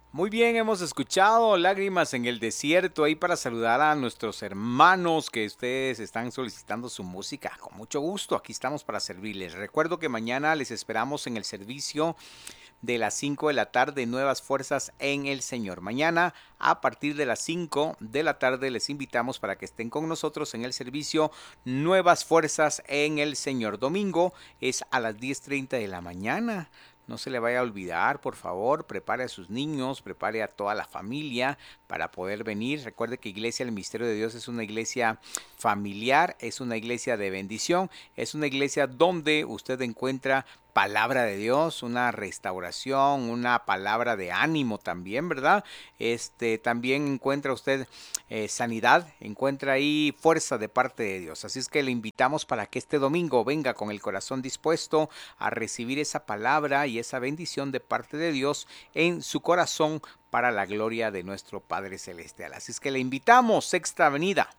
Muy bien, hemos escuchado Lágrimas en el Desierto ahí para saludar a nuestros hermanos que ustedes están solicitando su música. Con mucho gusto, aquí estamos para servirles. Recuerdo que mañana les esperamos en el servicio de las 5 de la tarde, Nuevas Fuerzas en el Señor. Mañana a partir de las 5 de la tarde les invitamos para que estén con nosotros en el servicio Nuevas Fuerzas en el Señor. Domingo es a las 10:30 de la mañana. No se le vaya a olvidar, por favor, prepare a sus niños, prepare a toda la familia para poder venir. Recuerde que Iglesia del Misterio de Dios es una iglesia familiar, es una iglesia de bendición, es una iglesia donde usted encuentra palabra de Dios, una restauración, una palabra de ánimo también, ¿verdad? También encuentra usted sanidad, encuentra ahí fuerza de parte de Dios. Así es que le invitamos para que este domingo venga con el corazón dispuesto a recibir esa palabra y esa bendición de parte de Dios en su corazón para la gloria de nuestro Padre Celestial. Así es que le invitamos, Sexta Avenida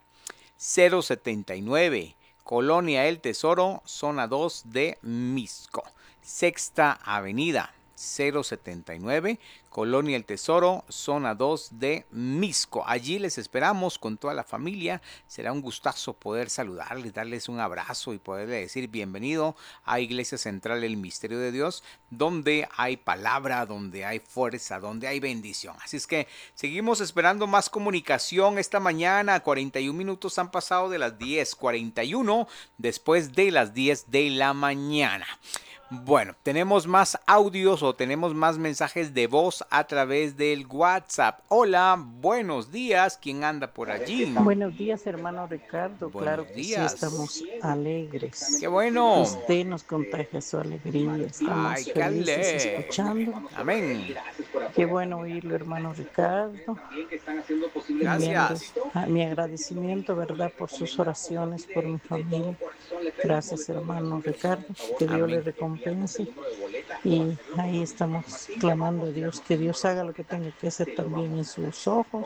079, Colonia El Tesoro, zona 2 de Misco. Sexta Avenida 079, Colonia El Tesoro, zona 2 de Misco. Allí les esperamos con toda la familia. Será un gustazo poder saludarles, darles un abrazo y poderles decir bienvenido a Iglesia Central El Misterio de Dios, donde hay palabra, donde hay fuerza, donde hay bendición. Así es que seguimos esperando más comunicación esta mañana. 41 minutos han pasado de las 10:41 después de las 10 de la mañana. Bueno, tenemos más audios o tenemos más mensajes de voz a través del WhatsApp. Hola, buenos días. ¿Quién anda por allí? Buenos días, hermano Ricardo. Claro Buenos que sí, días. estamos alegres. Qué bueno. Usted nos contagia su alegría. Ay, Estamos qué felices ale. escuchando. Amén. Qué bueno oírlo, hermano Ricardo. Enviando Gracias. mi agradecimiento, ¿verdad?, por sus oraciones, por mi familia. Gracias, hermano Ricardo. Que Dios le Amén. recompense. Y ahí estamos clamando a Dios, que Dios haga lo que tenga que hacer también en sus ojos.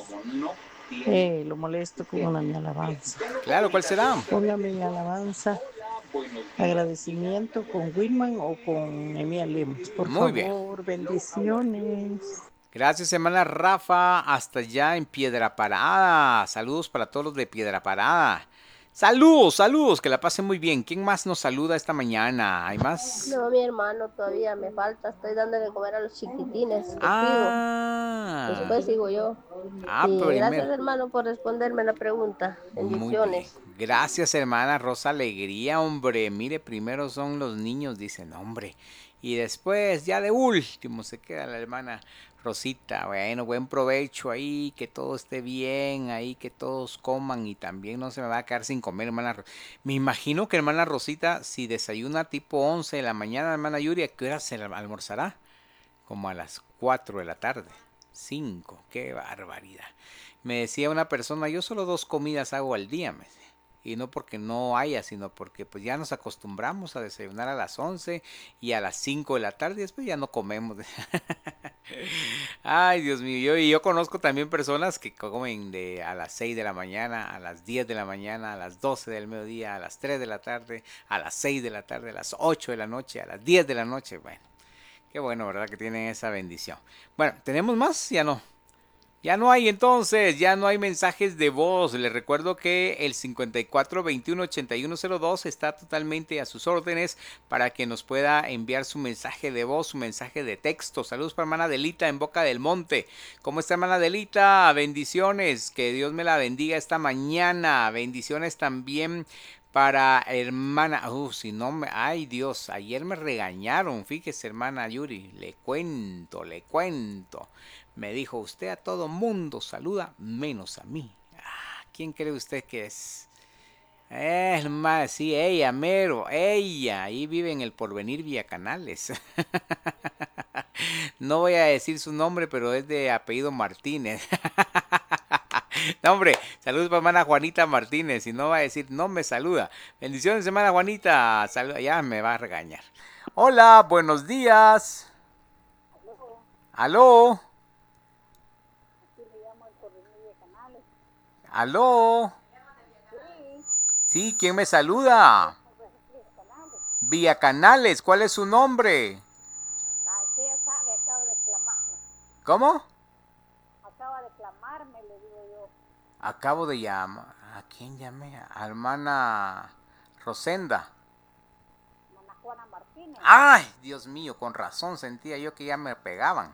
Lo molesto con una mi alabanza. Claro, ¿cuál será? Póngame mi alabanza, agradecimiento con Whitman o con Emilia Lemos. Por Muy bien. favor, bendiciones. Gracias, hermana Rafa, hasta allá en Piedra Parada. Saludos para todos los de Piedra Parada. Saludos, saludos, que la pasen muy bien. ¿Quién más nos saluda esta mañana? ¿Hay más? No, mi hermano, todavía me falta. Estoy dándole de comer a los chiquitines. Te sigo. Ah, Después sigo yo. Y gracias, primero. hermano, por responderme la pregunta. Muy bien. Bendiciones. Gracias, hermana Rosa Alegría, hombre. Mire, primero son los niños, dicen, hombre. Y después, ya de último, se queda la hermana Rosita. Bueno, buen provecho ahí, que todo esté bien, ahí que todos coman y también no se me va a quedar sin comer, hermana. Me imagino que hermana Rosita, si desayuna tipo 11 de la mañana, hermana Yuri, ¿a qué hora se almorzará? Como a las 4 de la tarde. 5, qué barbaridad. Me decía una persona, yo solo 2 comidas hago al día, me decía. Y no porque no haya, sino porque pues ya nos acostumbramos a desayunar a las 11 y a las 5 de la tarde y después ya no comemos. Ay, Dios mío, yo conozco también personas que comen a las 6 de la mañana, a las 10 de la mañana, a las 12 del mediodía, a las 3 de la tarde, a las 6 de la tarde, a las 8 de la noche, a las 10 de la noche. Bueno, qué bueno, ¿verdad? Que tienen esa bendición. Bueno, ¿tenemos más? Ya no. Ya no hay entonces, ya no hay mensajes de voz. Les recuerdo que el 54218102 está totalmente a sus órdenes para que nos pueda enviar su mensaje de voz, su mensaje de texto. Saludos para hermana Delita en Boca del Monte. ¿Cómo está hermana Delita? Bendiciones, que Dios me la bendiga esta mañana. Bendiciones también para hermana, si no me, ay Dios, ayer me regañaron, fíjese hermana Yuri, le cuento. Me dijo, usted a todo mundo saluda menos a mí. ¿Quién cree usted que es? Es más, sí, ella, mero, ella, ahí vive en el Porvenir Villa Canales. No voy a decir su nombre, pero es de apellido Martínez. No, hombre, saludos para hermana Juanita Martínez. Y no va a decir, no me saluda. Bendiciones, hermana Juanita. Ya me va a regañar. Hola, buenos días. ¿Aló? ¿Aló? Sí, ¿quién me saluda? Vía Canales, ¿cuál es su nombre? ¿Cómo? Acabo de llamar. ¿A quién llamé? A hermana Rosenda. Hermana Juana Martínez. ¡Ay! Dios mío, con razón sentía yo que ya me pegaban.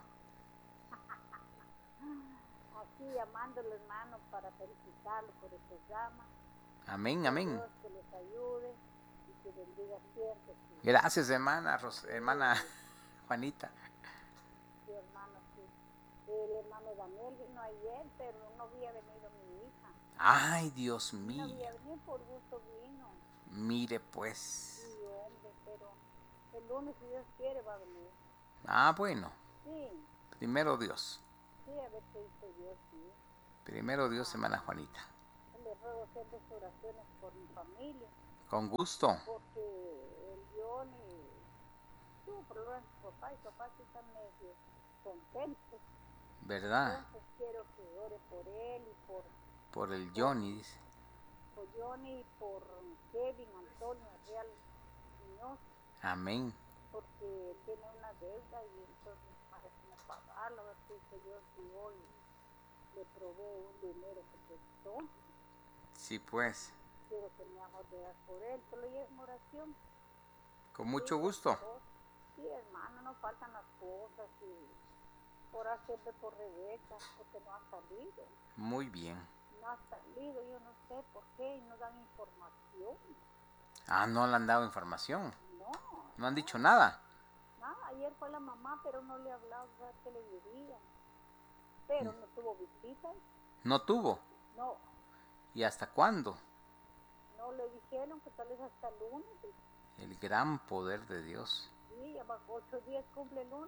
Aquí llamándole, hermano, para felicitarlo por el programa. Amén, Que amén. Dios que les ayude y que bendiga siempre. Gracias, hermana, hermana Juanita. Sí, hermano, sí. El hermano Daniel vino ayer, pero no había venido mi hija. Ay, Dios No mío. había venido, por gusto vino. Mire, pues. Sí, hombre, pero el lunes, si Dios quiere, va a venir. Ah, bueno. Sí, Primero Dios. sí, a ver qué dice Dios, sí. Primero Dios, hermana Juanita. Le ruego siempre oraciones por mi familia, Con gusto. porque el Johnny tuvo problemas con su papá y su papá sí está medio contento. ¿Verdad? Entonces quiero que ore por él y Por el Johnny, dice. por Johnny y por Kevin Antonio Real Muñoz, Amén. porque tiene una deuda y entonces para cómo pagarla, a ver si dice Dios si hoy le provee un dinero que prestó. Sí, pues. Quiero que me haga orar por él, solo llevo en oración. Con mucho gusto. Sí, hermano, no faltan las cosas y orar siempre por Rebeca, porque no ha salido. Muy bien. No ha salido, yo no sé por qué, y no dan información. Ah, no le han dado información. No. No han dicho nada. Nada, ayer fue la mamá, pero no le ha hablado, ¿sabes qué le diría? Pero no tuvo visitas. No tuvo. No, ¿Y hasta cuándo? no le dijeron que tal vez hasta el lunes. El gran poder de Dios. Sí, ya va 8 días cumple el lunes.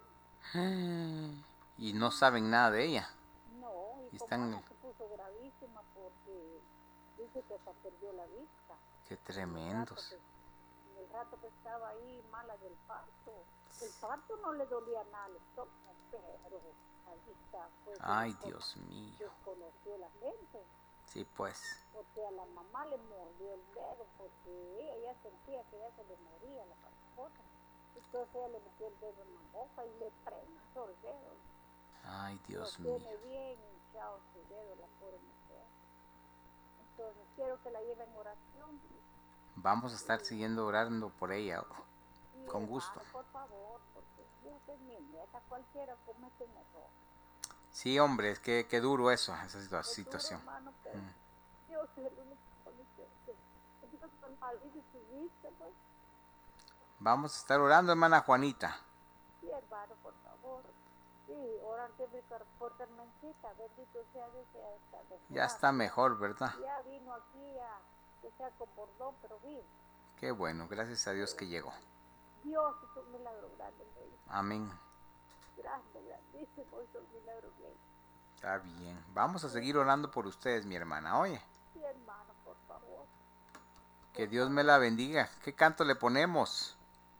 Y no saben nada de ella. No, y Y como están- Ana se puso gravísima porque dice que hasta perdió la vista. Qué tremendos. El rato que estaba ahí mala del parto. El parto no le dolía nada al estómago, pero ahí está. Pues, Ay, Dios mío. desconoció la gente. Sí, pues. Porque a la mamá le mordió el dedo porque ella ya sentía que ya se le moría la pancota. Entonces ella le metió el dedo en la boca y le prensó el dedo. Ay, Dios Lo mío. tiene bien hinchado su dedo, la pobre mujer. Entonces quiero que la lleve en oración. Vamos a estar siguiendo orando por ella. Y, Con hermano, gusto. por favor, porque Dios es mi nieta, cualquiera comete un error. Sí, hombre, es que qué duro eso, esa Es duro, situación. hermano, pero Dios es el único que Dios no maldice su vista, pues. Vamos a estar orando, hermana Juanita. Sí, hermano, por favor. Sí, orar siempre por Carmencita, bendito sea Dios, Ya está mejor, ¿verdad? Ya vino aquí que sea con bordón, pero bien. Qué bueno, gracias a Dios que llegó. Dios hizo un milagro grande, Rey. Amén. Grande, grandísimo hizo un milagro grande. Está bien. Vamos a seguir orando por ustedes, mi hermana. Oye, Sí, hermano, por favor. que Dios me la bendiga. ¿Qué canto le ponemos?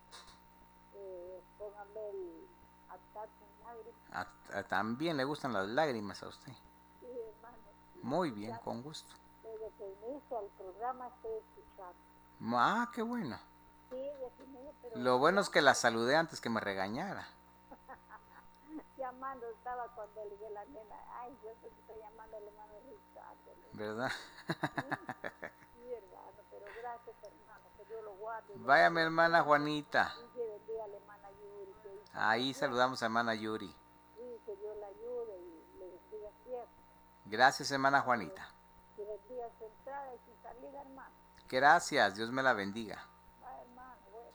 Póngame el altar con lágrimas. También le gustan las lágrimas a usted. Sí, hermano. Muy bien, con gusto. Desde que inicia el programa estoy escuchando. Ah, qué bueno. Sí, desde inicio, pero Lo bueno es que la saludé antes que me regañara. llamando estaba cuando le dije a la nena, ay, yo estoy llamando al hermano Ricardo. ¿Verdad? Sí, hermano, pero gracias, hermano, que Dios lo guarde. Vaya mi hermana Juanita. Y que bendiga a la hermana Yuri. Que hizo Ahí muy saludamos a hermana Yuri. bien. Sí, que Dios la ayude y le bendiga siempre. Gracias, hermana Juanita. Que bendiga su entrada y su salida, hermano. Gracias, Dios me la bendiga. Ah, hermano, bueno.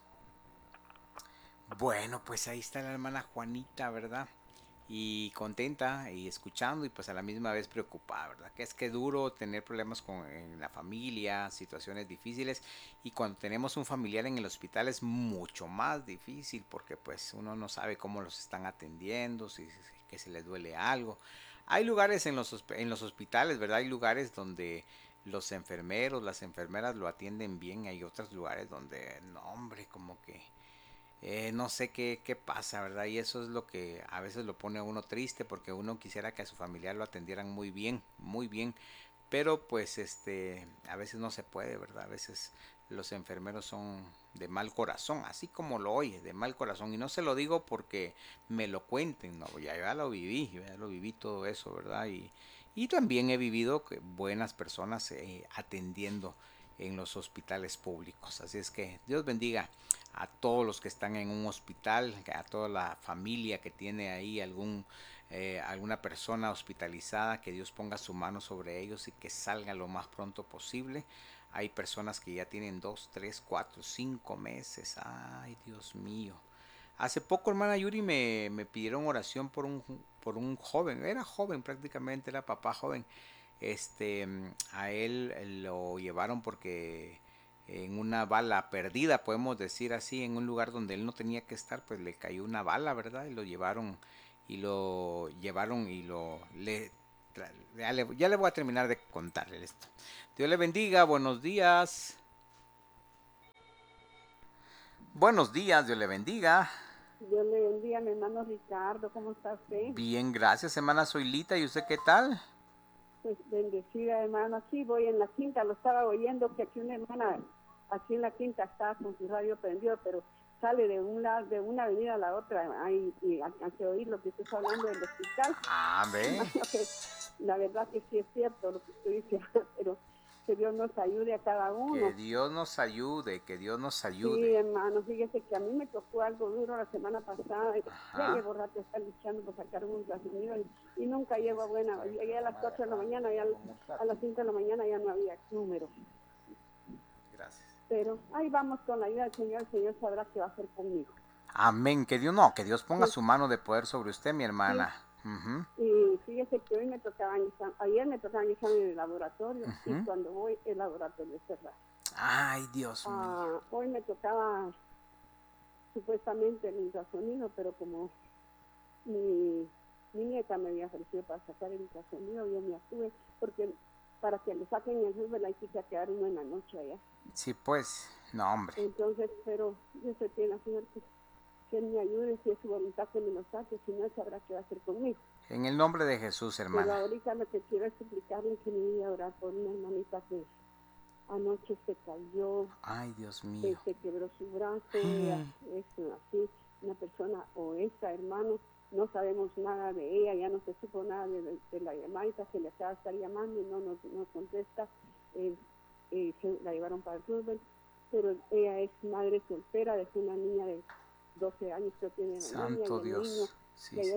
Bueno, pues ahí está la hermana Juanita, ¿verdad? Y contenta y escuchando y pues a la misma vez preocupada, ¿verdad? Que es que duro tener problemas en la familia, situaciones difíciles, y cuando tenemos un familiar en el hospital es mucho más difícil porque pues uno no sabe cómo los están atendiendo, si que se les duele algo. Hay lugares en los hospitales, ¿verdad? Hay lugares donde los enfermeros, las enfermeras lo atienden bien, hay otros lugares donde, no hombre, como que no sé qué pasa, ¿verdad? Y eso es lo que a veces lo pone a uno triste porque uno quisiera que a su familiar lo atendieran muy bien, pero pues a veces no se puede, ¿verdad? A veces los enfermeros son de mal corazón, así como lo oye, de mal corazón. Y no se lo digo porque me lo cuenten, no, ya lo viví, ya lo viví todo eso, ¿verdad? Y también he vivido buenas personas atendiendo en los hospitales públicos. Así es que Dios bendiga a todos los que están en un hospital, a toda la familia que tiene ahí alguna persona hospitalizada, que Dios ponga su mano sobre ellos y que salga lo más pronto posible. Hay personas que ya tienen 2, 3, 4, 5 meses. Ay, Dios mío. Hace poco, hermana Yuri, me pidieron oración por un joven. Era joven prácticamente, era papá joven. A él lo llevaron porque en una bala perdida, podemos decir así, en un lugar donde él no tenía que estar, pues le cayó una bala, ¿verdad? Y lo llevaron y ya le voy a terminar de contarle esto. Dios le bendiga, buenos días. Buenos días, Dios le bendiga. Dios le bendiga, mi hermano Ricardo, ¿cómo está usted? Bien, gracias, hermana Zoilita. ¿Y usted qué tal? Pues bendecida, hermano. Aquí voy en la quinta, lo estaba oyendo que aquí una hermana, aquí en la quinta está con su radio prendido, pero sale de una avenida a la otra, ahí, y hay que oír lo que usted está hablando del hospital. Ve. La verdad que sí es cierto lo que usted dice, pero que Dios nos ayude a cada uno. Que Dios nos ayude, que Dios nos ayude. Sí, hermano, fíjese que a mí me tocó algo duro la semana pasada. Ya llevo rato estar luchando por sacar un ultrasonido y nunca llego a buena. Llegué a las 4 de la mañana y a las 5 de la mañana ya no había número. Gracias. Pero ahí vamos con la ayuda del Señor. El Señor sabrá qué va a hacer conmigo. Amén. Que Dios ponga su mano de poder sobre usted, mi hermana. Sí. Y fíjese que ayer me tocaban examen en el laboratorio y cuando voy el laboratorio es cerrado. Ay, Dios mío. Hoy me tocaba supuestamente el ultrasonido, pero como mi nieta me había ofrecido para sacar el ultrasonido, yo me atuve, porque para que le saquen el Rubel hay que quedar uno en la noche allá. Sí, pues, no, hombre. Entonces, pero yo sé que la Señor que Él me ayude, si es su voluntad que me lo saque, si no, Él sabrá qué va a hacer conmigo. En el nombre de Jesús, hermana. Pero ahorita lo que quiero es suplicarle que me vaya a orar por una hermanita que anoche se cayó. Ay, Dios mío. Se quebró su brazo, es así, una persona o esta, hermano, no sabemos nada de ella, ya no se supo nada de la llamadita, se le acaba de estar llamando y no contesta, se la llevaron para el Rubén, pero ella es madre soltera, de una niña de 12 años que tiene la Santo niña, y el Dios. niño, Sí, que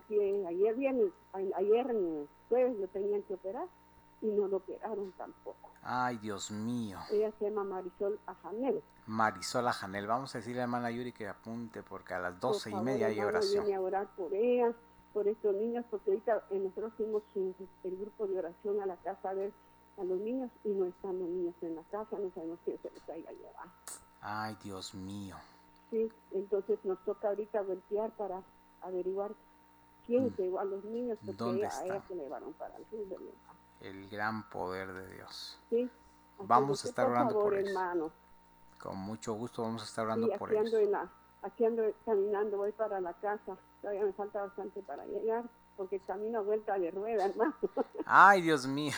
ayer jueves lo tenían que operar y no lo operaron tampoco. Ay, Dios mío. Ella se llama Marisol Ajanel. Marisol Ajanel, vamos a decirle a la hermana Yuri que apunte porque a las 12:30 hay oración. Viene a orar por ella, por estos niños, porque ahorita nosotros fuimos el grupo de oración a la casa a ver a los niños y no están los niños en la casa, no sabemos quién se les haya llevado. Ay, Dios mío. Sí, entonces nos toca ahorita voltear para averiguar quién llevó a los niños, porque a ella se le llevaron para el sur de el gran poder de Dios. Sí. Vamos a estar orando por ellos. Hermano. Con mucho gusto vamos a estar orando por ellos. Aquí ando caminando, voy para la casa. Todavía me falta bastante para llegar, porque camino a vuelta de rueda, hermano. Ay, Dios mío.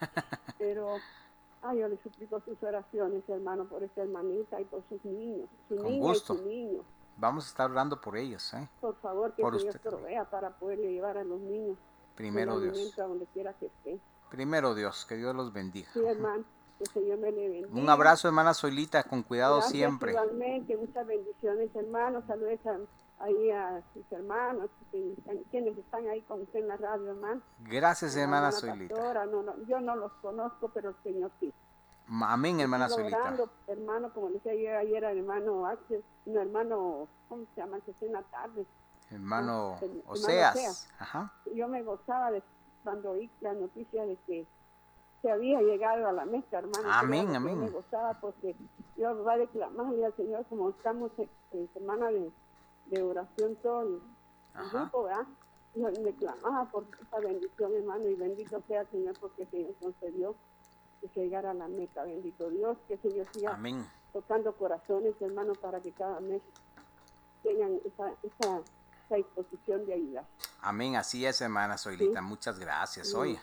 Pero, yo le suplico sus oraciones, hermano, por esta hermanita y por sus niños. Con gusto. Y su niño. Vamos a estar orando por ellos, ¿eh? Por favor, que el Señor provea para poderle llevar a los niños. Primero Dios. A donde quiera que esté. Primero Dios, que Dios los bendiga. Sí, hermano. Que el Señor me le bendiga. Un abrazo, hermana Zoilita, con cuidado. Gracias, siempre. Igualmente, muchas bendiciones, hermanos. Saludos ahí a sus hermanos, quienes están ahí con usted en la radio, hermano. Gracias, hermana Zoilita. Yo no los conozco, pero el Señor sí. Amén, hermana Zoilita. Orando, hermano, como decía yo ayer al hermano Axel, no, hermano, ¿cómo se llama? Que en la tarde. Hermano Oseas. Ajá. Yo me gozaba cuando oí la noticia de que se había llegado a la meta, hermano. Amén, amén. Yo me gozaba porque yo voy a declamarle al Señor como estamos en semana de oración todo el grupo, ¿verdad? Yo le clamaba por esta bendición, hermano, y bendito sea el Señor porque el Señor concedió que se llegara a la meta. Bendito Dios, que el Señor siga tocando corazones, hermano, para que cada mes tengan esa disposición de ayudar. Amén, así es, hermana Zoilita. ¿Sí? Muchas gracias. Sí. Oye.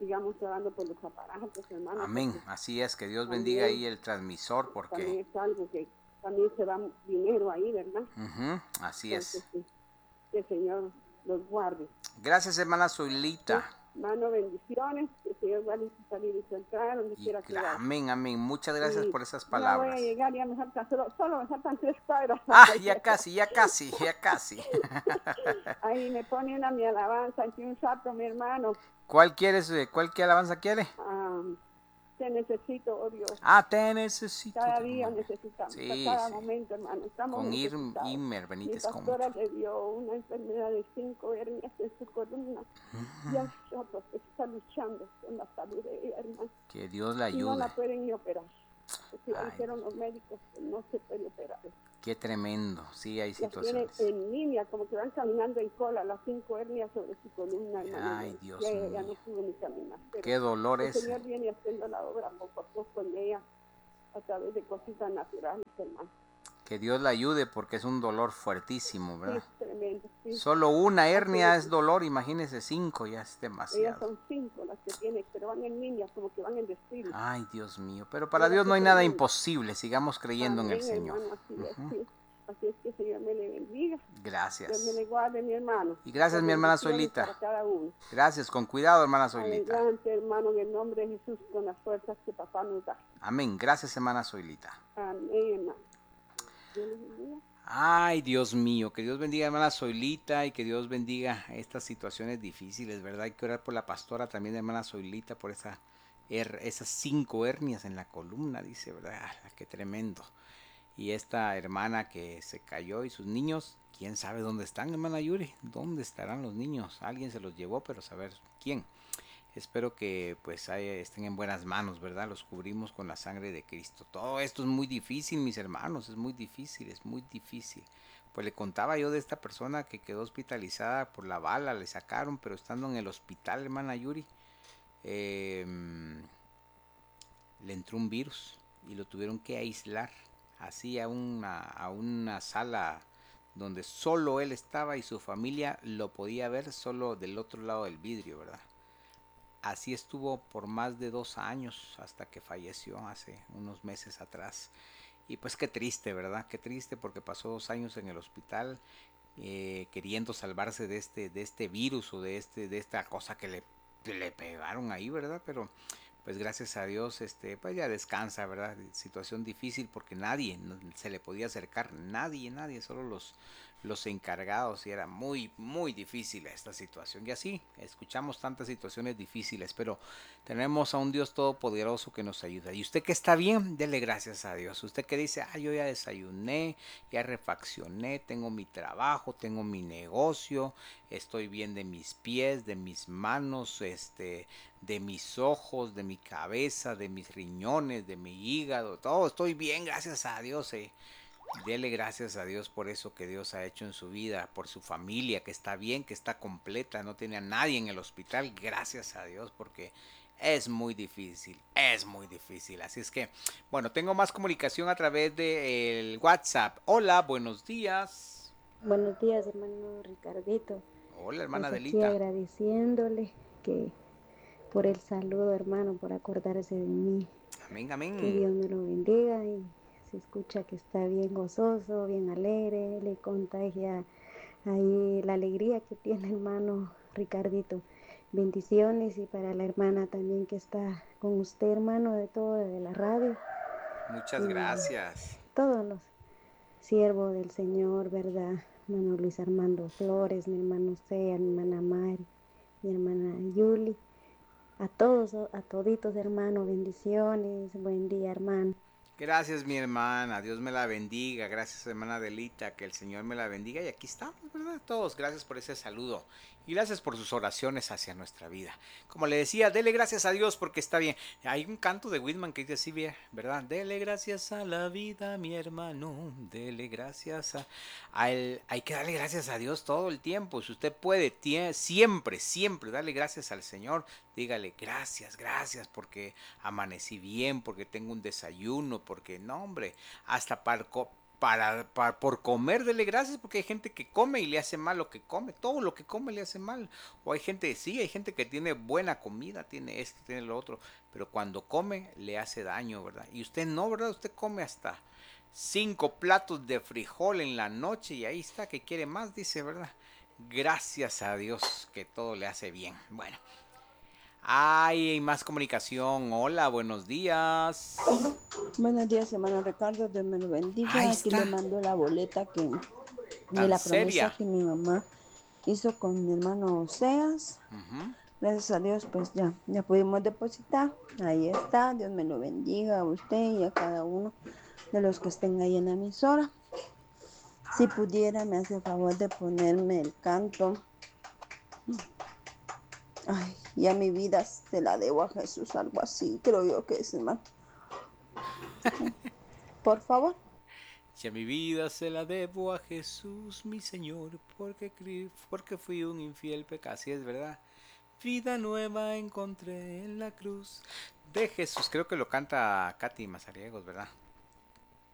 sigamos orando por los aparatos, hermano. Amén. Porque Así es, que Dios también, bendiga ahí el transmisor, también porque es algo que también se va dinero ahí, ¿verdad? así Entonces, es. sí, que el Señor los guarde. Gracias, hermana Zoilita. Mano, bendiciones, que el Señor guarde su salir y su entrada, donde quiera que vaya. Amén, amén. Muchas gracias Y por esas ya voy a palabras. llegar, ya me faltan, solo me faltan 3 cuadras. Ya casi, ya casi, ya casi. Ahí me pone una mi alabanza, aquí un rato, mi hermano. ¿Cuál quieres? ¿Qué alabanza quiere? Te necesito, oh Dios. Te necesito. Cada día necesitamos, Sí, cada sí. momento, hermano, estamos Con necesitados. Imer Mi Benítez pastora Comucho. le dio una enfermedad de 5 hernias en su columna. Y hace rato que está luchando con la salud de ella, hermano. Que Dios la Y no la ayude. pueden ni operar. Porque ya Ay, dijeron los médicos que no se puede operar. qué tremendo. Sí, hay Las tienen situaciones. en línea, como que van caminando en cola, las 5 hernias sobre su columna, hermano. Ay, Dios Ya no mío. pudo ni caminar. Pero Qué dolor el ese. Señor viene haciendo la obra poco a poco en ella, a través de cositas naturales, hermano. Que Dios la ayude porque es un dolor fuertísimo, Sí, ¿verdad? es tremendo. Sí. Solo una hernia Así es dolor, imagínese 5, ya es ellas demasiado. son 5 las que tienen, pero van en línea, como que van en desfile. Ay, Dios mío. Pero para Mira Dios qué no hay nada tremendo. imposible. Sigamos creyendo en el Amén, Señor. hermano, así es, sí. Así es que el Señor me le bendiga. Dios me Gracias. le guarde, mi hermano. Y gracias, Las mi hermana bendiciones Zoilita. para cada uno. Gracias. Con cuidado, hermana Zoilita. Adelante, hermano, en el nombre de Jesús, con las fuerzas que papá nos da. Amén. Gracias, hermana Zoilita. Amén, hermano. Dios les bendiga. Ay, Dios mío, que Dios bendiga a hermana Zoilita y que Dios bendiga estas situaciones difíciles, ¿verdad? Hay que orar por la pastora también, hermana Zoilita, por esas 5 hernias en la columna, dice, ¿verdad? Qué tremendo. Y esta hermana que se cayó y sus niños, quién sabe dónde están, hermana Yuri, dónde estarán los niños. Alguien se los llevó, pero saber quién. Espero que pues estén en buenas manos, ¿verdad? Los cubrimos con la sangre de Cristo. Todo esto es muy difícil, mis hermanos, es muy difícil, es muy difícil. Pues le contaba yo de esta persona que quedó hospitalizada por la bala, le sacaron, pero estando en el hospital, hermana Yuri, le entró un virus y lo tuvieron que aislar así a una sala donde solo él estaba y su familia lo podía ver solo del otro lado del vidrio, ¿verdad? Así estuvo por más de 2 años hasta que falleció hace unos meses atrás. Y pues qué triste, ¿verdad? Qué triste porque pasó 2 años en el hospital queriendo salvarse de este virus o de esta cosa que le pegaron ahí, ¿verdad? Pero pues gracias a Dios pues ya descansa, ¿verdad? Situación difícil porque nadie se le podía acercar, nadie, solo los encargados, y era muy, muy difícil esta situación. Y así, escuchamos tantas situaciones difíciles, pero tenemos a un Dios todopoderoso que nos ayuda. Y usted que está bien, dele gracias a Dios. Usted que dice, yo ya desayuné, ya refaccioné, tengo mi trabajo, tengo mi negocio, estoy bien de mis pies, de mis manos, de mis ojos, de mi cabeza, de mis riñones, de mi hígado, todo estoy bien, gracias a Dios. Dele gracias a Dios por eso que Dios ha hecho en su vida, por su familia, que está bien, que está completa, no tiene a nadie en el hospital, gracias a Dios, porque es muy difícil, es muy difícil. Así es que, bueno, tengo más comunicación a través del WhatsApp. Hola, buenos días. Buenos días, hermano Ricardito. Hola, hermana Pues aquí Adelita. agradeciéndole que por el saludo, hermano, por acordarse de mí. Amén, amén. Que Dios me lo bendiga y se escucha que está bien gozoso, bien alegre, le contagia ahí la alegría que tiene hermano Ricardito. Bendiciones y para la hermana también que está con usted, hermano, de todo, de la radio. Muchas gracias. Todos los siervos del Señor, ¿verdad? Hermano Luis Armando Flores, mi hermano Sea, mi hermana Mari, mi hermana Yuli. A todos, a toditos, hermano, bendiciones, buen día, hermano. Gracias, mi hermana, Dios me la bendiga. Gracias, hermana Adelita, que el Señor me la bendiga. Y aquí estamos, ¿verdad? Todos, gracias por ese saludo. Y gracias por sus oraciones hacia nuestra vida. Como le decía, dele gracias a Dios porque está bien. Hay un canto de Whitman que dice así, ¿verdad? Dele gracias a la vida, mi hermano. Dele gracias a él. Hay que darle gracias a Dios todo el tiempo. Si usted puede, siempre, darle gracias al Señor. Dígale gracias porque amanecí bien, porque tengo un desayuno, porque no, hombre, hasta para por comer, dele gracias, porque hay gente que come y le hace mal lo que come, todo lo que come le hace mal. O hay gente, sí, hay gente que tiene buena comida, tiene esto, tiene lo otro, pero cuando come le hace daño, ¿verdad? Y usted no, ¿verdad? Usted come hasta 5 platos de frijol en la noche y ahí está, que quiere más, dice, ¿verdad? Gracias a Dios que todo le hace bien. Bueno, hay más comunicación. Hola, buenos días. Buenos días, hermano Ricardo, Dios me lo bendiga. Ahí Aquí le está, mando la boleta de tan la promesa seria. que mi mamá hizo con mi hermano Oseas. Ujú. Gracias a Dios, pues ya pudimos depositar. Ahí está, Dios me lo bendiga a usted y a cada uno de los que estén ahí en la emisora. Si pudiera, me hace favor de ponerme el canto. Ay, ya mi vida se la debo a Jesús, algo así, creo yo que es, hermano. Por favor. Ya mi vida se la debo a Jesús, mi Señor, porque fui un infiel pecador. Así es, ¿verdad? Vida nueva encontré en la cruz de Jesús. Creo que lo canta Katy Mazariegos, ¿verdad?